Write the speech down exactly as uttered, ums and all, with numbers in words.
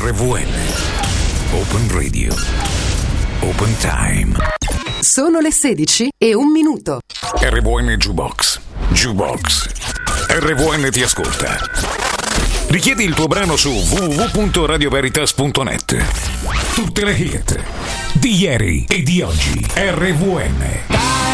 R V N. Open Radio. Open Time. Sono le sedici e un minuto. R V N Jukebox. Jukebox. R V N ti ascolta. Richiedi il tuo brano su w w w punto radio veritas punto net. Tutte le hit di ieri e di oggi. R V N.